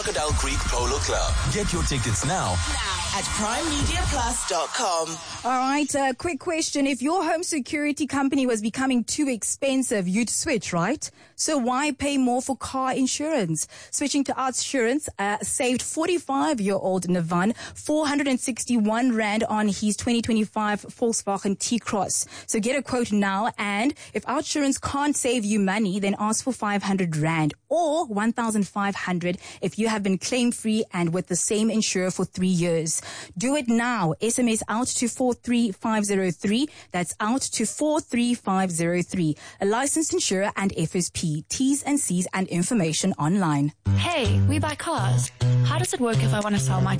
Crocodile Creek Polo Club. Get your tickets now at primemediaplus.com. All right, quick question. If your home security company was becoming too expensive, you'd switch, right? So why pay more for car insurance? Switching to Outsurance saved 45-year-old Navan 461 Rand on his 2025 Volkswagen T-Cross. So get a quote now, and if Outsurance can't save you money, then ask for 500 Rand or 1,500 if you have been claim-free and with the same insurer for 3 years. Do it now. SMS out to 43503. That's out to 43503. A licensed insurer and FSP. T's and C's and information online. Hey, we buy cars. How does it work if I want to sell my